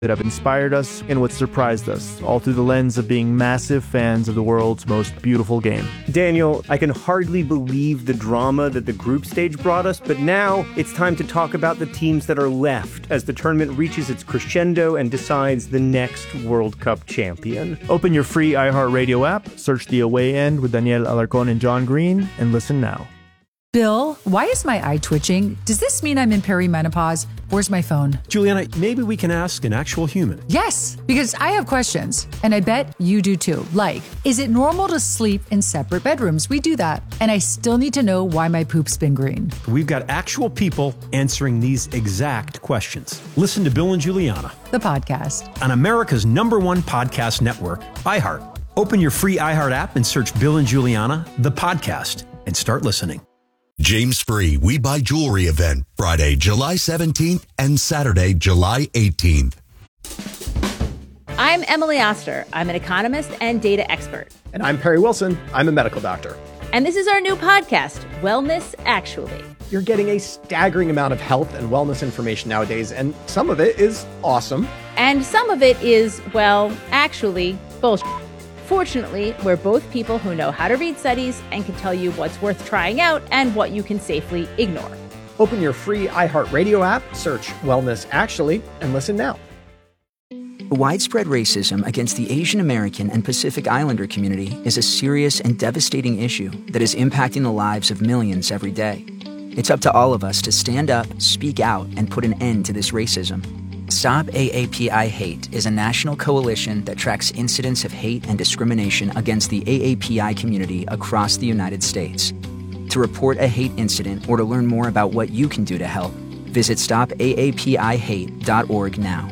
that have inspired us and what surprised us, all through the lens of being massive fans of the world's most beautiful game. Daniel, I can hardly believe the drama that the group stage brought us, but now it's time to talk about the teams that are left as the tournament reaches its crescendo and decides the next World Cup champion. Open your free iHeartRadio app, search The Away End with Danielle Alarcón and John Green, and listen now. Bill, why is my eye twitching? Does this mean I'm in perimenopause? Where's my phone? Juliana, maybe we can ask an actual human. Yes, because I have questions, and I bet you do too. Like, is it normal to sleep in separate bedrooms? We do that. And I still need to know why my poop's been green. We've got actual people answering these exact questions. Listen to Bill and Juliana, The podcast. on America's #1 podcast network, iHeart. Open your free iHeart app and search Bill and Juliana, the podcast, and start listening. James Free We Buy Jewelry event, Friday, July 17th and Saturday, July 18th. I'm Emily Oster. I'm an economist and data expert. And I'm Perry Wilson. I'm a medical doctor. And this is our new podcast, Wellness Actually. You're getting a staggering amount of health and wellness information nowadays, and some of it is awesome. And some of it is, well, actually, bullshit. Fortunately, we're both people who know how to read studies and can tell you what's worth trying out and what you can safely ignore. Open your free iHeartRadio app, search Wellness Actually, and listen now. Widespread racism against the Asian American and Pacific Islander community is a serious and devastating issue that is impacting the lives of millions every day. It's up to all of us to stand up, speak out, and put an end to this racism. Stop AAPI Hate is a national coalition that tracks incidents of hate and discrimination against the AAPI community across the United States. To report a hate incident or to learn more about what you can do to help, visit stopaapihate.org now.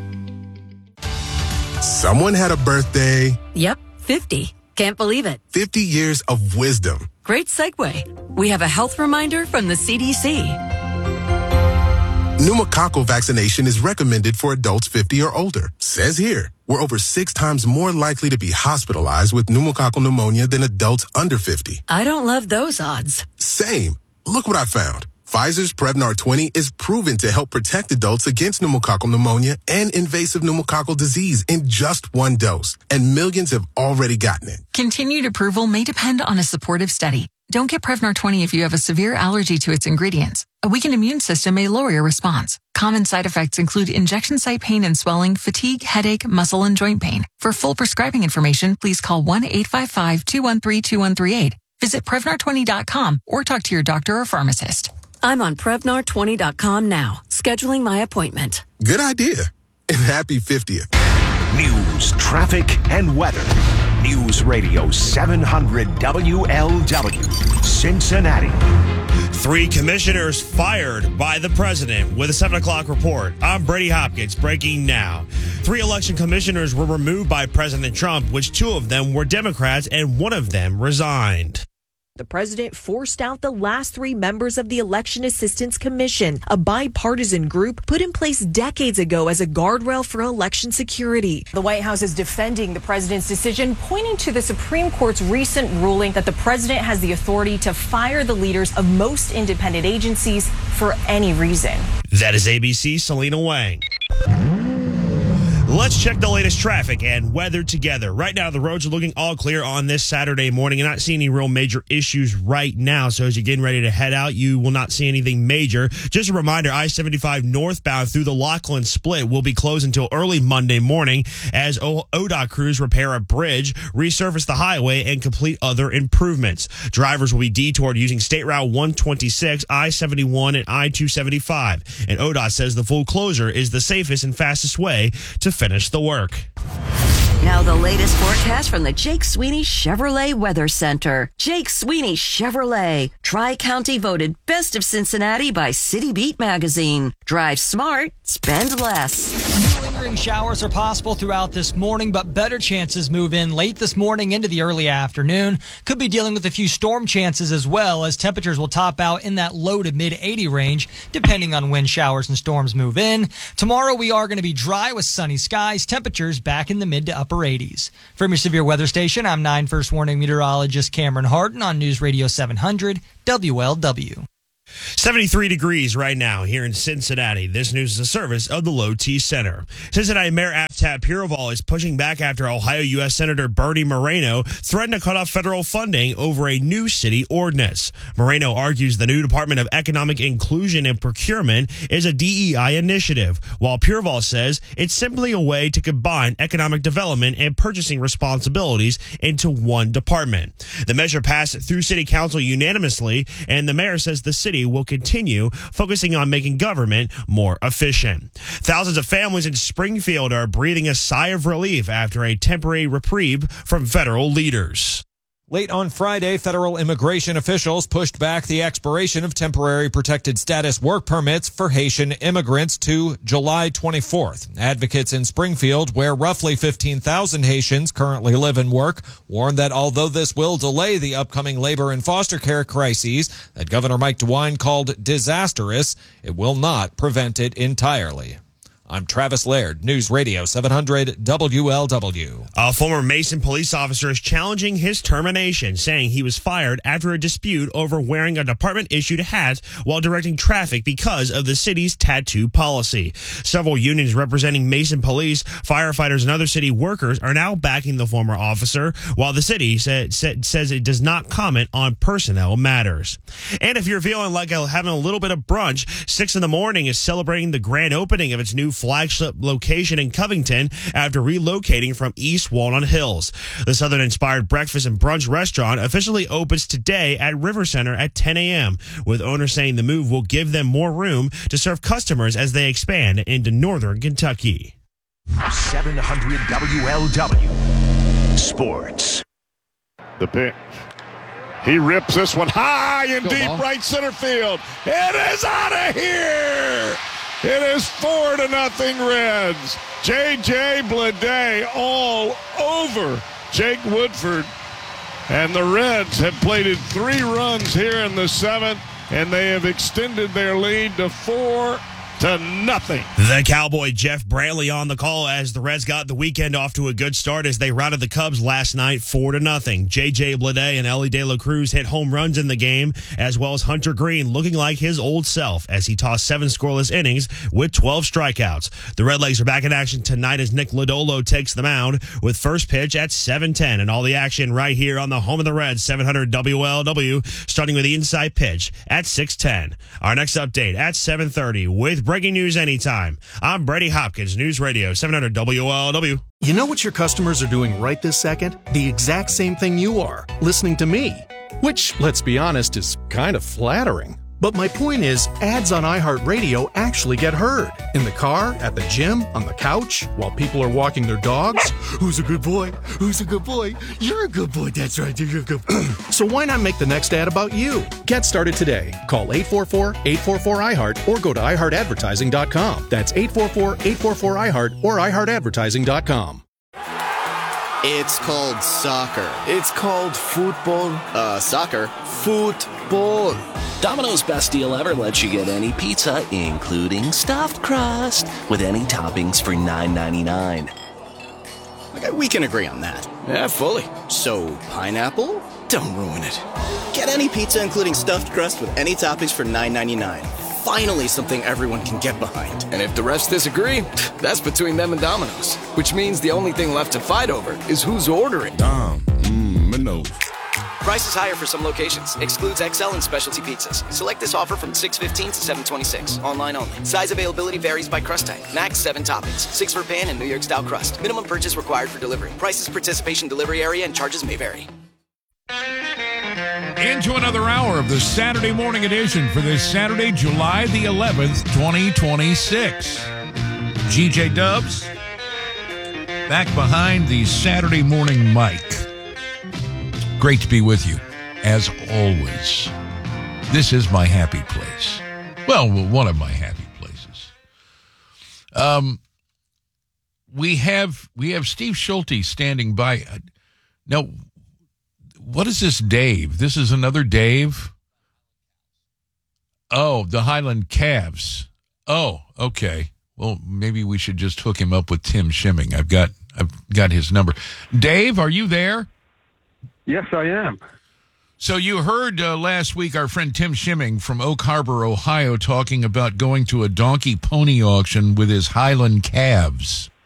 Someone had a birthday. Yep, 50. Can't believe it. 50 years of wisdom. Great segue. We have a health reminder from the CDC. Pneumococcal vaccination is recommended for adults 50 or older. Says here, we're over 6 times more likely to be hospitalized with pneumococcal pneumonia than adults under 50. I don't love those odds. Same. Look what I found. Pfizer's Prevnar 20 is proven to help protect adults against pneumococcal pneumonia and invasive pneumococcal disease in just 1 dose. And millions have already gotten it. Continued approval may depend on a supportive study. Don't get Prevnar 20 if you have a severe allergy to its ingredients. A weakened immune system may lower your response. Common side effects include injection site pain and swelling, fatigue, headache, muscle, and joint pain. For full prescribing information, please call 1-855-213-2138. Visit Prevnar20.com or talk to your doctor or pharmacist. I'm on Prevnar20.com now, scheduling my appointment. Good idea. And happy 50th. News, traffic, and weather. News Radio 700 WLW, Cincinnati. 3 commissioners fired by the president with a 7 o'clock report. I'm Brady Hopkins, breaking now. 3 election commissioners were removed by President Trump, which 2 of them were Democrats and 1 of them resigned. The president forced out the last 3 members of the Election Assistance Commission, a bipartisan group put in place decades ago as a guardrail for election security. The White House is defending the president's decision, pointing to the Supreme Court's recent ruling that the president has the authority to fire the leaders of most independent agencies for any reason. That is ABC's Selena Wang. Let's check the latest traffic and weather together. Right now, the roads are looking all clear on this Saturday morning. You're not seeing any real major issues right now. So as you're getting ready to head out, you will not see anything major. Just a reminder, I-75 northbound through the Laughlin split will be closed until early Monday morning as ODOT crews repair a bridge, resurface the highway, and complete other improvements. Drivers will be detoured using State Route 126, I-71, and I-275. And ODOT says the full closure is the safest and fastest way to finish the work. Now the latest forecast from the Jake Sweeney Chevrolet Weather Center. Jake Sweeney Chevrolet. Tri-County voted Best of Cincinnati by City Beat magazine. Drive smart, spend less. Lingering showers are possible throughout this morning, but better chances move in late this morning into the early afternoon. Could be dealing with a few storm chances as well, as temperatures will top out in that low to mid 80 range, depending on when showers and storms move in. Tomorrow we are going to be dry with sunny skies, temperatures back in the mid to upper 80s. From your severe weather station, I'm 9 First Warning meteorologist Cameron Harden on News Radio 700 WLW. 73 degrees right now here in Cincinnati. This news is a service of the Low T Center. Cincinnati Mayor Aftab Pureval is pushing back after Ohio U.S. Senator Bernie Moreno threatened to cut off federal funding over a new city ordinance. Moreno argues the new Department of Economic Inclusion and Procurement is a DEI initiative, while Pureval says it's simply a way to combine economic development and purchasing responsibilities into one department. The measure passed through City Council unanimously, and the mayor says the city will continue focusing on making government more efficient. Thousands of families in Springfield are breathing a sigh of relief after a temporary reprieve from federal leaders. Late on Friday, federal immigration officials pushed back the expiration of temporary protected status work permits for Haitian immigrants to July 24th. Advocates in Springfield, where roughly 15,000 Haitians currently live and work, warned that although this will delay the upcoming labor and foster care crises that Governor Mike DeWine called disastrous, it will not prevent it entirely. I'm Travis Laird, News Radio 700 WLW. A former Mason police officer is challenging his termination, saying he was fired after a dispute over wearing a department-issued hat while directing traffic because of the city's tattoo policy. Several unions representing Mason police, firefighters, and other city workers are now backing the former officer, while the city says it does not comment on personnel matters. And if you're feeling like having a little bit of brunch, 6 in the Morning is celebrating the grand opening of its new flagship location in Covington after relocating from East Walnut Hills. The Southern-inspired breakfast and brunch restaurant officially opens today at River Center at 10 a.m., with owners saying the move will give them more room to serve customers as they expand into northern Kentucky. 700 WLW Sports. The pitch. He rips this one high and deep right center field. It is out of here. It is 4-0 Reds. J.J. Bleday all over Jake Woodford. And the Reds have plated 3 runs here in the 7th, and they have extended their lead to 4-0. The Cowboy Jeff Brantley on the call as the Reds got the weekend off to a good start as they routed the Cubs last night 4-0. J.J. Bleday and Ellie De La Cruz hit home runs in the game, as well as Hunter Green looking like his old self as he tossed 7 scoreless innings with 12 strikeouts. The Redlegs are back in action tonight as Nick Lodolo takes the mound with first pitch at 7:10, and all the action right here on the home of the Reds, 700 WLW, starting with the inside pitch at 6:10. Our next update at 7:30 with breaking news anytime. I'm Brady Hopkins, News Radio 700 WLW. You know what your customers are doing right this second? The exact same thing you are, listening to me. Which, let's be honest, is kind of flattering. But my point is, ads on iHeartRadio actually get heard. In the car, at the gym, on the couch, while people are walking their dogs. Who's a good boy? Who's a good boy? You're a good boy, that's right, you're a good boy. So why not make the next ad about you? Get started today. Call 844-844-iHeart or go to iHeartAdvertising.com. That's 844-844-iHeart or iHeartAdvertising.com. It's called soccer. It's called football. Soccer. Football. Domino's Best Deal Ever lets you get any pizza, including stuffed crust, with any toppings for $9.99. Okay, we can agree on that. Yeah, fully. So, pineapple? Don't ruin it. Get any pizza, including stuffed crust, with any toppings for $9.99. Finally, something everyone can get behind. And if the rest disagree, that's between them and Domino's. Which means the only thing left to fight over is who's ordering. Domino's. Price is higher for some locations. Excludes XL and specialty pizzas. Select this offer from 6/15 to 7/26. Online only. Size availability varies by crust type. Max 7 toppings. 6 for pan and New York style crust. Minimum purchase required for delivery. Prices, participation, delivery area, and charges may vary. Into another hour of the Saturday morning edition for this Saturday, July the 11th, 2026. GJ Dubs back behind the Saturday morning mic. Great to be with you, as always. This is my happy place. Well, one of my happy places. We have Steve Schulte standing by. Now, what is this, Dave? This is another Dave? Oh, the Highland Cavs. Oh, okay. Well, maybe we should just hook him up with Tim Shimming. I've got his number. Dave, are you there? Yes, I am. So you heard last week our friend Tim Shimming from Oak Harbor, Ohio, talking about going to a donkey pony auction with his Highland calves.